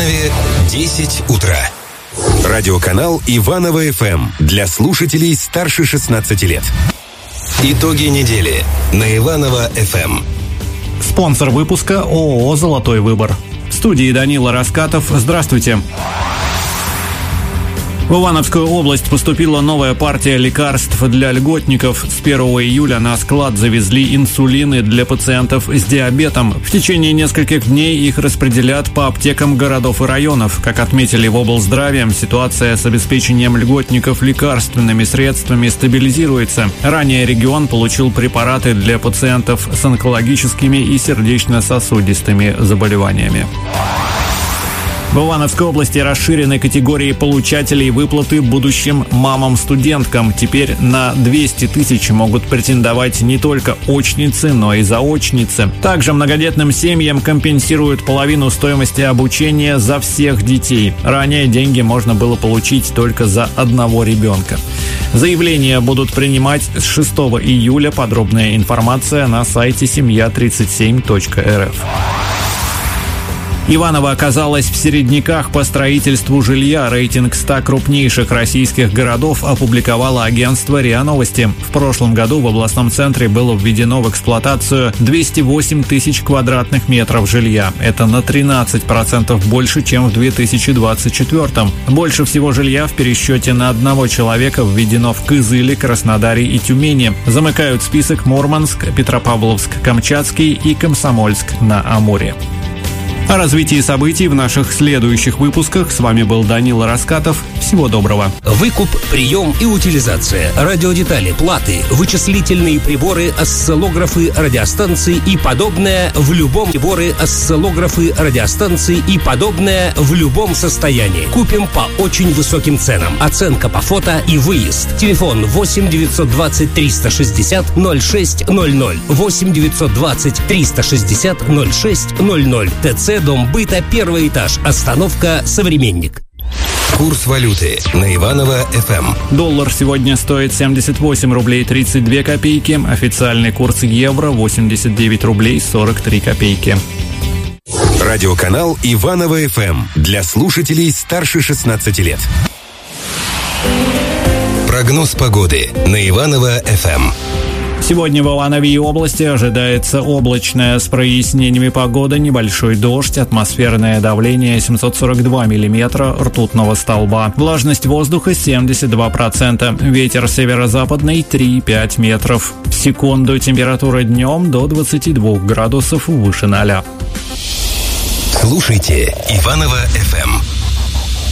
Иванове 10 утра. Радиоканал Иваново ФМ для слушателей старше 16 лет. Итоги недели на Иваново ФМ. Спонсор выпуска ООО «Золотой выбор». В студии Данила Раскатов. Здравствуйте. В Ивановскую область поступила новая партия лекарств для льготников. С 1 июля на склад завезли инсулины для пациентов с диабетом. В течение нескольких дней их распределят по аптекам городов и районов. Как отметили в облздраве, ситуация с обеспечением льготников лекарственными средствами стабилизируется. Ранее регион получил препараты для пациентов с онкологическими и сердечно-сосудистыми заболеваниями. В Ивановской области расширены категории получателей выплаты будущим мамам-студенткам. Теперь на 200 тысяч могут претендовать не только очницы, но и заочницы. Также многодетным семьям компенсируют половину стоимости обучения за всех детей. Ранее деньги можно было получить только за одного ребенка. Заявления будут принимать с 6 июля. Подробная информация на сайте семья37.рф. Иваново оказалось в середняках по строительству жилья. Рейтинг 100 крупнейших российских городов опубликовало агентство РИА Новости. В прошлом году в областном центре было введено в эксплуатацию 208 тысяч квадратных метров жилья. Это на 13% больше, чем в 2024. Больше всего жилья в пересчете на одного человека введено в Кызыле, Краснодаре и Тюмени. Замыкают список Мурманск, Петропавловск-Камчатский и Комсомольск-на-Амуре. О развитии событий в наших следующих выпусках. С вами был Данила Раскатов. Всего доброго. Выкуп, прием и утилизация, радиодетали, платы, вычислительные приборы, осциллографы, радиостанции и подобное в любом приборы, осциллографы, радиостанции и подобное в любом состоянии. Купим по очень высоким ценам. Оценка по фото и выезд. Телефон 8 920 360 0600. 8 920 360 0600. ТЦ Дом быта, первый этаж. Остановка «Современник». Курс валюты на Иваново ФМ. Доллар сегодня стоит 78 рублей 32 копейки. Официальный курс евро 89 рублей 43 копейки. Радиоканал Иваново ФМ для слушателей старше 16 лет. Прогноз погоды на Иваново ФМ. Сегодня в Иванове и области ожидается облачная с прояснениями погода, небольшой дождь, атмосферное давление 742 миллиметра ртутного столба. Влажность воздуха 72%. Ветер северо-западный 3,5 метров в секунду. Температура днем до 22 градусов выше 0. Слушайте Иваново ФМ.